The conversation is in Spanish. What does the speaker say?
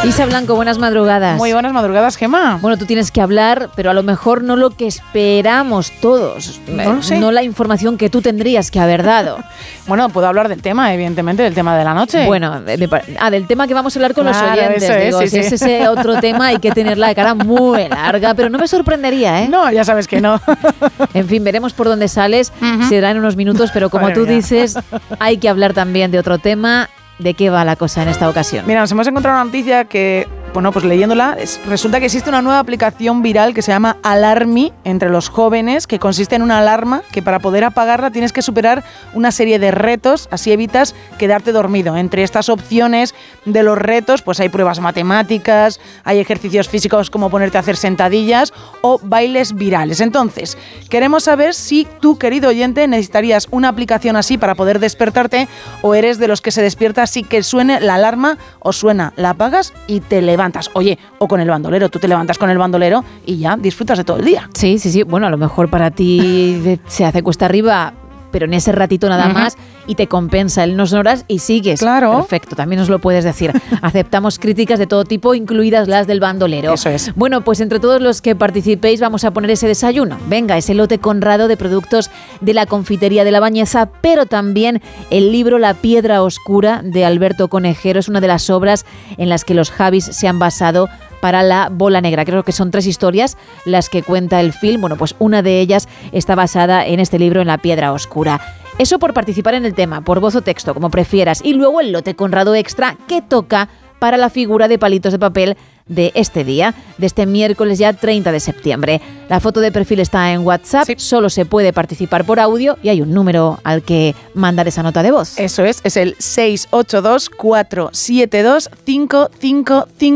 Isa Blanco, buenas madrugadas. Muy buenas madrugadas, Gemma. Bueno, tú tienes que hablar, pero a lo mejor no lo que esperamos todos. No lo sé. No la información que tú tendrías que haber dado. Bueno, puedo hablar del tema, evidentemente, del tema de la noche. Bueno, del tema que vamos a hablar con Claro, los oyentes. eso es, Digo, sí, si sí. es ese otro tema, hay que tener la cara muy larga, pero no me sorprendería, ¿eh? No, ya sabes que no. En fin, veremos por dónde sales. Ujú. Será en unos minutos, pero como Madre tú mía. dices, hay que hablar también de otro tema. ¿De qué va la cosa en esta ocasión? Mira, nos hemos encontrado una noticia que, bueno, pues leyéndola, resulta que existe una nueva aplicación viral que se llama Alarmy entre los jóvenes, que consiste en una alarma que para poder apagarla tienes que superar una serie de retos, así evitas quedarte dormido. Entre estas opciones de los retos, pues hay pruebas matemáticas, hay ejercicios físicos como ponerte a hacer sentadillas o bailes virales. Entonces, queremos saber si tú, querido oyente, necesitarías una aplicación así para poder despertarte o eres de los que se despierta así que suene la alarma o suena, la apagas y te levantas. Oye, o con el bandolero, tú te levantas con el bandolero y ya disfrutas de todo el día. Sí. Bueno, a lo mejor para ti se hace cuesta arriba, pero en ese ratito nada más y te compensa en unas horas y sigues. Claro. Perfecto, también nos lo puedes decir. Aceptamos críticas de todo tipo, incluidas las del bandolero. Eso es. Bueno, pues entre todos los que participéis vamos a poner ese desayuno. Venga, ese lote conrado de productos de la confitería de La Bañeza, pero también el libro La Piedra Oscura de Alberto Conejero. Es una de las obras en las que los Javis se han basado para La Bola Negra. Creo que son 3 historias las que cuenta el film. Bueno, pues una de ellas está basada en este libro, en La Piedra Oscura. Eso por participar en el tema, por voz o texto, como prefieras. Y luego el lote conrado extra que toca para la figura de palitos de papel de este día, de este miércoles ya 30 de septiembre. La foto de perfil está en WhatsApp, Sí. Solo se puede participar por audio y hay un número al que mandar esa nota de voz. Eso es el 682 472 555.